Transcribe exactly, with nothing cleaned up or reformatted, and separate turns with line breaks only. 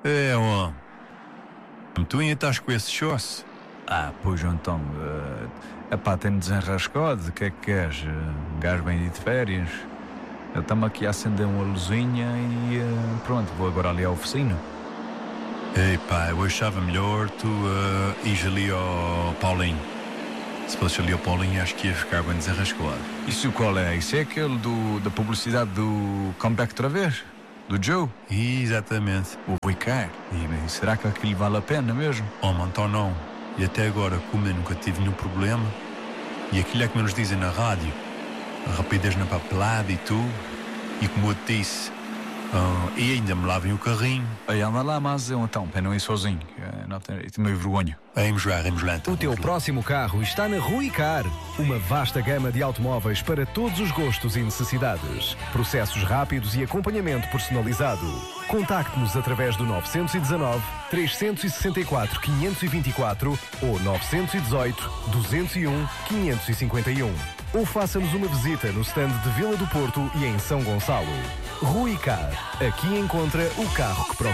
É, ó. Tu ainda estás com esse chosse?
Ah, pois então, uh, epá, tem-me desenrascado, o que é que queres? Uh, um gajo bem de férias. Eu estamos aqui a acender uma luzinha e uh, pronto, vou agora ali à oficina.
Ei pá, eu achava melhor tu uh, ires ali ao Paulinho. Se fosse ali ao Paulinho, acho que ia ficar bem desenrascado.
Isso qual é? Isso é aquele do, da publicidade do Comeback outra vez? Do Joe?
Exatamente.
O Ricardo. E será que aquilo vale a pena mesmo?
Oh, mano, então não. E até agora, como eu nunca tive nenhum problema, e aquilo é como eles dizem na rádio, a rapidez na papelada e tudo, e como eu te disse, uh, e ainda me lavem o carrinho.
Aí anda lá, mas eu então, para não ir sozinho, não tenho meio vergonha.
Vamos lá, vamos lá então.
O teu próximo carro está na Rui Car, uma vasta gama de automóveis para todos os gostos e necessidades. Processos rápidos e acompanhamento personalizado. Contacte-nos através do nove um nove, três seis quatro, quinhentos e vinte e quatro ou nove um oito, duzentos e um, quinhentos e cinquenta e um. Ou faça-nos uma visita no stand de Vila do Porto e em São Gonçalo. Rui Car. Aqui encontra o carro que procura.